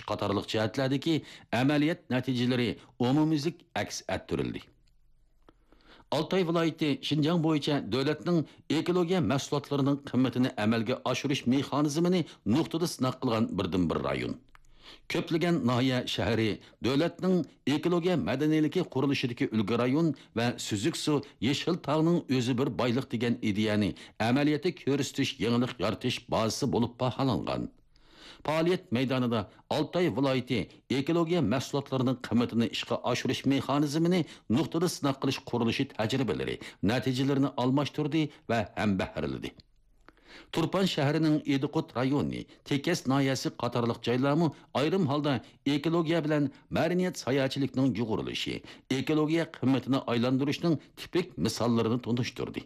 qatorliq jihatlardagi amaliyot natijalari umumyuzlik aks ettirildi. Altay viloyati Şinjan bo'yicha davlatning ekologiya mahsulotlarining qimmatini amalga oshirish mexanizmini nuqtada sinab qilgan birdan-bir rayon. Köplagan nahiye şehri, devletinin ekologiya madaniyligi qurilishidagi ulgu rayon ve süzük su, yeşil tağının özü bir baylık degan ideyani amaliyatda ko'rsatish yangilik yaratish bazasi bo'lib baholangan. Faaliyet meydanida Altay viloyati ekologiya mahsulotlarining qimmatini ishga oshirish mexanizmini nuqtada sinab qilish qurilishi tajribalari, natijalarini almashtirdi va hambahriladi. Turpan şəhərinin Ediqot rayoni, Tekes nayəsi qatarlıq caylamı ayrım halda ekologiya bilan mədəniyyət sayaçilikning yuğuruluşı, ekologiya qimmatini aylandırışning tipik misallarını tunuşturdu.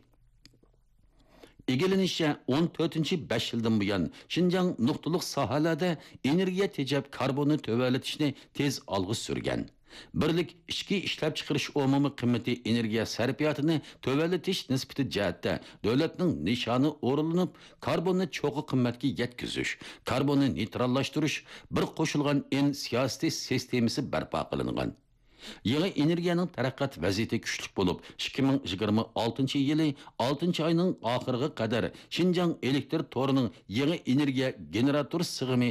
Egelenişçe 14-5 yıldan bu yan Şinjan nuqtuluq sahalarda energiya tejab karbonni töveletişini tez algı sürgen. Birlik içki işlep çıkarış umumi kıymeti energiya sarfiyatını tövelletiş nispeti cihatte devletinin nişanı o'rinlanib karbonni çoğu kıymetki yetkizüş, karbonni neytrallaştırış bir qo'shilgan en siyasi sistemisi barpo qilingan. Yeni energiyanın taraqqat vaziyeti güçlük bulup 2026 yılı 6 ayının ahırına kadar Şinjan elektr torunun yeni energiya generator sığımı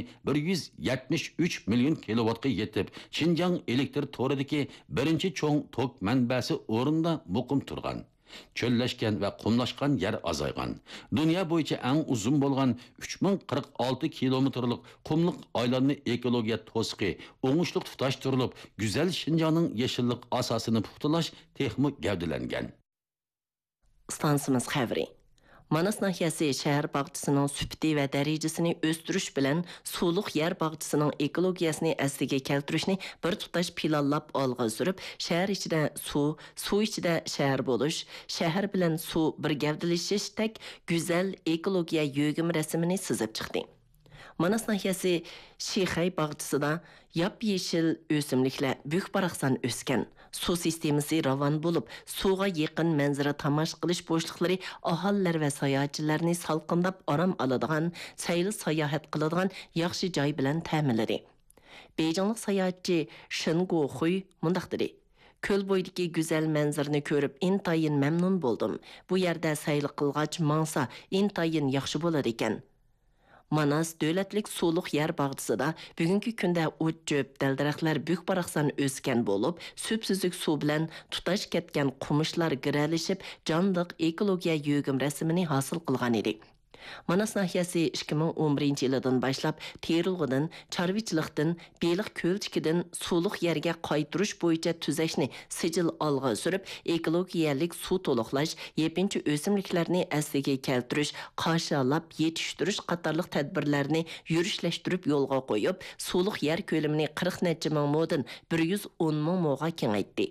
173 milyon kilovatga yetip Şinjan elektr toridagi birinchi cho'ng tok manbasi o'rinda muqim turgan. Çölleşken ve kumlaşkan yer azaygan. Dünya boyunca en uzun bolgan 3046 kilometrlik kumluk aylanını ekologiya to'siqi oңushliq tutaştırılıp, güzel Şinjan'ın yeşillik asasını puhtulaş texmi gavdilangan. Stansımız xəbri. Manas nahiyasi şəhər bağçısının sübti və dərəcəsini östürüş bilən suluq yer bağçısının ekologiyasını əsliga keltirishni bir tutaş planlab alğa sürüb, şəhər içində su içində şəhər boluş, şəhər bilən su bir gavdilashish tək güzel ekologiya yögüm rəsmini sızıb çıxdı. Manas nahiyasi Şixay bağçısida yap-yeşil ösümliklər büyük baraqsan ösken, su sistemisi ravan bulup, suğa yakın manzara tamaş qilish boşluqları ahallar ve sayahatchilarni salqindab aram aladigan, sayli sayohat qiladigan yaxshi joy bilan ta'minladi. Beyjinglik sayohatchi Shin Guohui mundaq dedi: Köl boydaki güzel manzarani ko'rib intayin memnun boldum. Bu yerda sayli qilg'ach mangsa intayin yaxshi bo'ladi ekan. Manas dövlətlik suluq yer bağçısında bugünkü gündə o't çöp, dəldirəxlər büyük baraqsan ösken bolup, süpsüzlük su bilan tutaş ketken qumuşlar girəlişib, candıq ekologiya yögüm rəsmini hasıl qılğan edi. Manas nahiyasi 2011 yıldan başlap terilg'idan, çarvichilikdan, beliq ko'lchikidan suluq yerga qaytirish bo'yicha tuzashni sijil olg'a surib, ekologiyalik suv to'liqlash, yepinchi o'simliklarni asliga keltirish, qarshilab yetishtirish qatorliq tadbirlarni yurishlashtirib yo'lga qo'yib, suluq yer ko'lamini 40 necha ming modan 110 ming moga kengaytdi.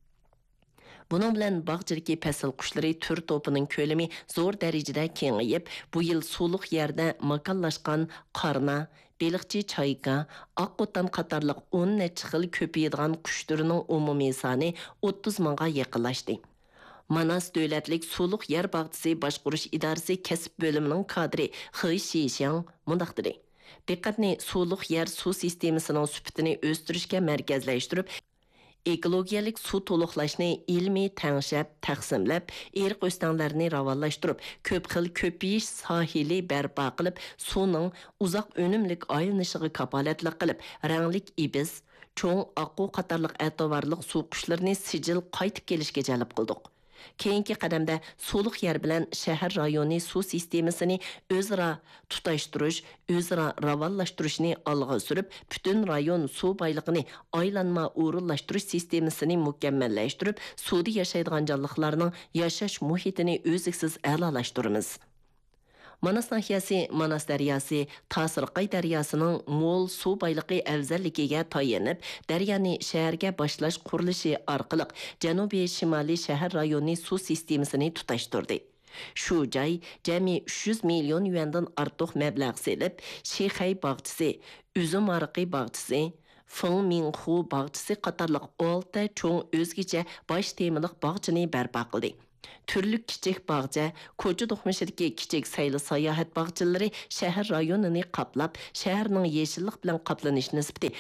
Bunun bilan bağçadagi pasıl quşları tür topining ko'lami zo'r darajada kengayib, bu yil suluq yerda makonlashgan qarna, beliqchi chayka, oqqo'tan qatorliq 10 necha xil ko'payadigan qush turining umumiy soni 30 mingga yaqinlashdi. Manas davlatlik suluq yer bağçısı boshqarish idorasi kasb bo'limining kadri Xi Shishang mundaq dedi: Diqqatni suluq yer suv sistemasining sifatini o'stirishga markazlashtirib, ekologiyalik suv to'liqlashni ilmiy tangshab, taqsimlab, erq o'stanlarni ravanlashtirib, ko'p xil ko'payish sohili barpo qilib, suvning uzoq unumlik aylanishiga kapolatlik qilib, ranglik ibiz, cho'ng oqqu qatorliq atovarliq suv qushlarini sijil qaytib kelishga jalb qildik. Keyingi qadamda suluq yer bilan shahar rayoni suv sistemasini o'zaro tutashhtirish, o'zaro ravanlashtirishni olg'a surib, butun rayon suv boyligini aylanma o'rinlashtirish sistemasini mukammallashtirib, suvda yashaydigan jonliqlarning yashash muhitini o'ziksiz a'lolashtiramiz. Manas nahiyasi Manas daryosi Tasirqay daryosining mo'l suv boyligi afzalligiga tayanib, daryoni shaharga boshlash qurilishi orqali janubiy shimoliy shahar rayoni suv sistemasini tutashtirdi. Shu joy jami 300 million yuandan ortiq mablag' selib, Shixay bog'chisi, Uzum ariqi bog'chisi, Feng Minghu bog'chisi qatorliq 6 cho'ng o'zgacha bosh temiliq bog'chini barpo qildi. Türlük kichik bağça, koca doqmashidagi kichik saylı sayohat bağçaları shahar rayonini qaplab, shaharning yeşillik bilan qaplanish nisbati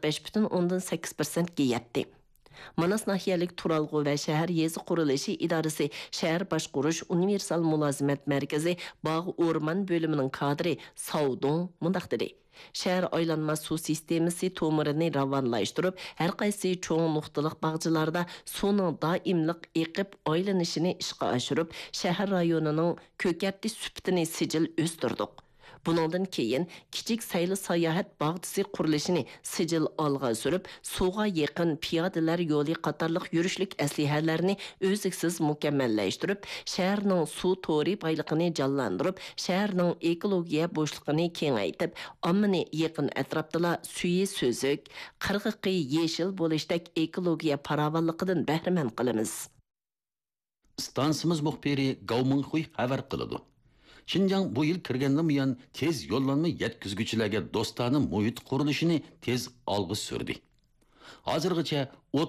45,8%ga yetdi. Manas nahiyalik Turalg'u va shahar yezi qurilishi idorasi shahar boshqurish universal mulozimat markazi bog' o'rmon bo'limining kadri Savdon mundaq dedi. Shahar aylanma suv sistemasi to'mirini ravonlashtirib, har qaysi cho'ng nuqtaliq bog'chalarda suvning doimliq eqib aylanishini ishga oshirib, shahar rayonining ko'katli sifatini sijil o'stirdik. Buningdan keyin kichik sayli sayohat bog'chisi qurilishini sijil olg'a surib, suvga yaqin piyodalar yo'li qatorliq yurishlik aslihalarni o'ziksiz mukammallashtirib, shaharning suv to'ri boyligini jonlantirib, shaharning ekologiya bo'shligini kengaytib, ommani yaqin atrofda suyi so'zuk, qirg'iqi yeshil bo'lishdek ekologiya farovonligidan bahramand qilamiz. Stansimiz muxbiri Gauminxuy xabar qiladi. Şinjan bu yıl kirgandan buyon tez yo'llanma yetkazuvchilarga do'stona muhit qurilishini tez olg'a surdi. Hozirgacha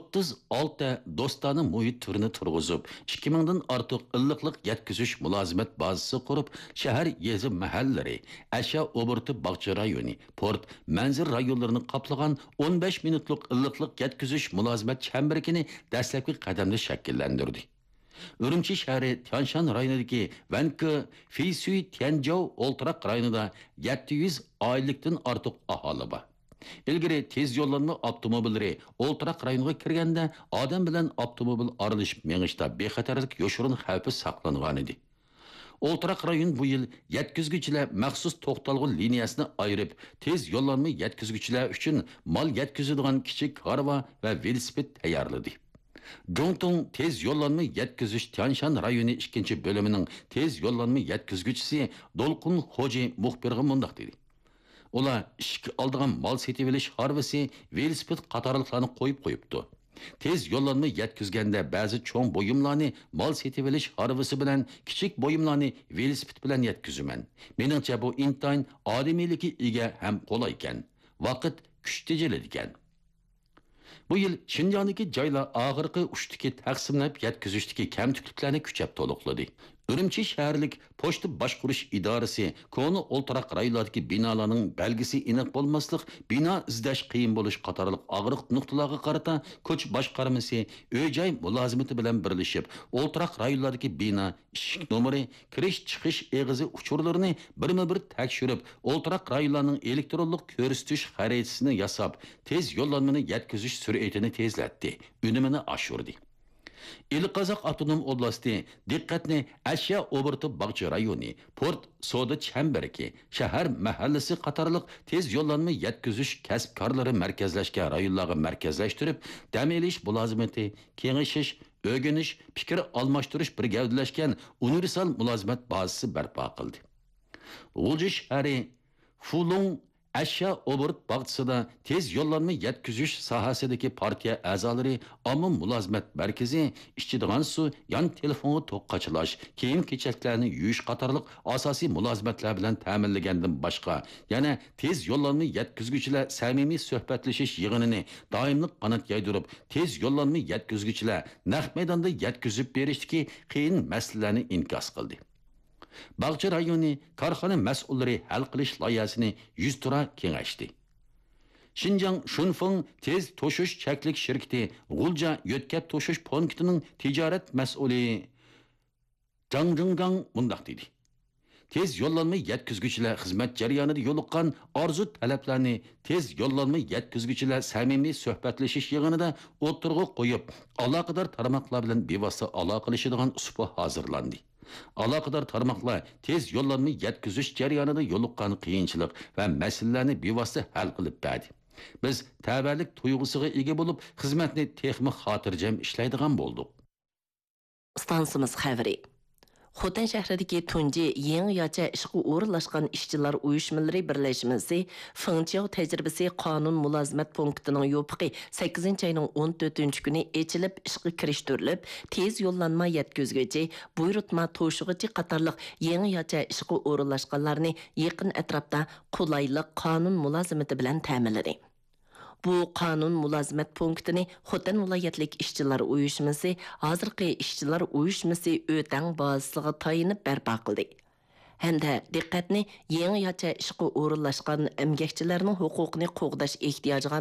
36 do'stona muhit turini turg'izib, 2000 dan ortiq illiqlik yetkazish mulozimat bazasi qurib, shahar yezi mahallari, asha oburti bog'cha rayoni, port, manzil rayonlarini qoplagan 15 minutlik illiqlik yetkazish mulozimat chambarikini dastlabki qadamda shakllantirdi. Ürümçi şəhəri Tianshan rayonundakı Vanke, Fisui, Tianzhou Oltıraq rayonunda 700 aylıqdan artıq ahali var. İlgari tez yollanma avtomobilleri Oltıraq rayonuna kirganda adam bilan avtomobil aralashib mengishda bexatarlik yoshurun xavfi saqlangan edi. Oltıraq rayon bu yıl yetkizgüçiler maxsus to'xtalg'u liniyasini ayırıp tez yollanma yetkizgüçiler üçün mal yetkizadigan kichik harva ve velosiped tayyorladi. Jongtong tez yollanma yetkizish Tianshan rayoni 2 bölümünün tez yollanma yetkizgüchisi Dolqun Xoji muxbirga mundaq dedi. Ular ishga oldigan mal setib olish harvasi velosiped qatorliqlarni qo'yibdi. Tez yollanma yetkizganda ba'zi cho'ng bo'yimlarni mal setib olish harvasi bilan kichik bo'yimlarni velosiped bilan yetkizaman. Meningcha bu intayin odamiyligi ega ham qo'lay ekan. Vaqt kuch tejiladi ekan. Bu yıl Şinjan'daki joylar ağırqı uçtaki taqsimlab yetkizishdagi kamtukliklarni kuchab to'liqladi. Ürümçi shaharlik pochta boshqarish idorasi koni o'ltiraq rayonlardagi binolarning belgisi aniq bo'lmaslik, bino izlash qiyin bo'lish qatorliq og'riq nuqtalarga qarata ko'ch boshqarmasi uy-joy mulozimati bilan birlashib, o'ltiraq rayonlardagi bino eshik nomeri, kirish chiqish eg'izi uchurlarini birma-bir tekshirib, o'ltiraq rayonlarning elektronlik ko'rsatish xaritasini yasab, tez yo'llanmani yetkazish sur'atini tezlatdi, unumini oshirdi. İlqazaq Avtonom oblasti diqqatni Ashya oburti bog'cha rayoni, port soda chambariki, shahar mahallasi qatorliq tez yo'llanma yetkazish kasbkorlari markazlashgan rayonlarga markazlashtirib, dam olish mulozimati, kengashish, o'rganish, fikr almashtirish bir gavdalashgan universal mulozimat bazasi barpo qildi. G'ulji shahri Fulong Ashya oburt bog'chasida tez yo'llanma yetkazish sohasidagi partiya a'zolari omma mulozimat markazi ichadigan suv, yon telefonga to'qqachilash, kiyim-kechaklarni yuvish qatorliq asosiy mulozimatlar bilan ta'minlagandan boshqa, yana tez yo'llanma yetkazuvchilar samimiy suhbatlashish yig'inini doimli qanot yaydirib, tez yo'llanma yetkazuvchilar naq maydonda yetkazib berishdagi qiyin masalalarni inkos qildi. Bog'cha rayoni korxona mas'ullari hal qilish loyihasini 100 tura kengashdi. Şinjan Shunfeng tez to'shish cheklik shirkati G'ulja yo'tkab to'shish punktining tijorat mas'uli Zhang Zhenggang mundaq dedi. Tez yo'llanma yetkazuvchilar xizmat jarayonida yo'liqqan orzu talablarni tez yo'llanma yetkazuvchilar samimiy suhbatlashish yig'inida o'tirg'i qo'yib, aloqador tarmoqlar bilan bevosita aloqalashadigan usul hozirlandi. Aloqador tarmoqlar tez yo'llanma yetkazish jarayonida yo'liqqan qiyinchilik va masalalarni bevosita hal qilib berdi. Biz ta'balik tuyg'usiga ega bo'lib, xizmatni texmi xotirjam ishlaydigan bo'ldik. Stansimiz xabari. Xotan shahridagi tunji yangi yacha ishga o'rinlashgan ishchilar uyushmalari birlashmasi Fengjiao tajribasi qonun mulozimat punktining yopiqi 8-oyning 14-kuni ochilib ishga kirishtirilib, tez yo'llanma yetkazguvchi, buyurtma to'shig'ichi qatorliq yangi yacha ishga o'rinlashganlarni yaqin atrofda qulaylik qonun mulozimati bilan ta'minladi. Bu qonun mulozimat punktini Xotan viloyatlik ishchilar uyushmasi, hozirgi ishchilar uyushmasi o'tang bazasiga tayinib barpo qildi. Hamda diqqatni yangi yacha ishga o'rinlashgan emgakchilarning huquqini qo'g'dash ehtiyojiga